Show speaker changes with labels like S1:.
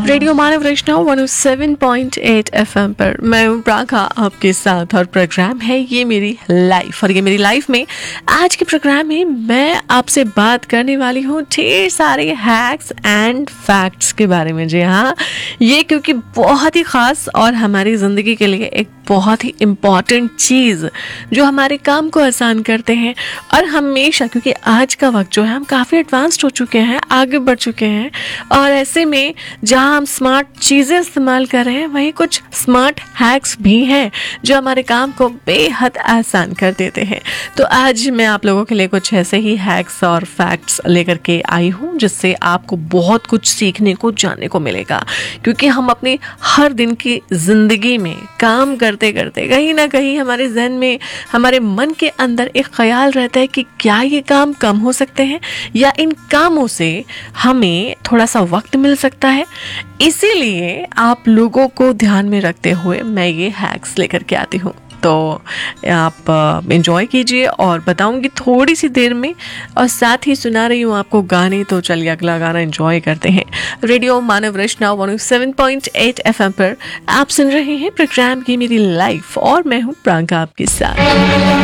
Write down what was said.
S1: Radio मानव वैष्णव 107.8 FM पर मैं हूं प्राका आपके साथ और प्रोग्राम है ये मेरी लाइफ। और ये मेरी लाइफ में आज के प्रोग्राम में मैं आपसे बात करने वाली हूँ ढेर सारे हैक्स एंड फैक्ट्स के बारे में। जी हाँ, ये क्योंकि बहुत ही ख़ास और हमारी ज़िंदगी के लिए एक बहुत ही इम्पॉर्टेंट चीज़ जो हमारे काम को आसान करते हैं। और हमेशा क्योंकि आज का वक्त जो है हम काफ़ी एडवांस्ड हो चुके हैं, आगे बढ़ चुके हैं, और ऐसे में जहाँ हम स्मार्ट चीज़ें इस्तेमाल कर रहे हैं वहीं कुछ स्मार्ट हैक्स भी हैं जो हमारे काम को बेहद आसान कर देते हैं। तो आज मैं आप लोगों के लिए कुछ ऐसे ही हैक्स और फैक्ट्स लेकर के आई हूँ जिससे आपको बहुत कुछ सीखने को, जानने को मिलेगा। क्योंकि हम अपनी हर दिन की ज़िंदगी में काम करते करते कहीं ना कहीं हमारे जहन में, हमारे मन के अंदर एक ख्याल रहता है कि क्या ये काम कम हो सकते हैं या इन कामों से हमें थोड़ा सा वक्त मिल सकता है। इसीलिए आप लोगों को ध्यान में रखते हुए मैं ये हैक्स लेकर के आती हूँ। तो आप एंजॉय कीजिए और बताऊंगी थोड़ी सी देर में, और साथ ही सुना रही हूँ आपको गाने। तो चलिए अगला गाना एंजॉय करते हैं। रेडियो मानव वैष्णव 107.8 FM पर आप सुन रहे हैं प्रोग्राम की मेरी लाइफ और मैं हूँ प्राका आपके साथ।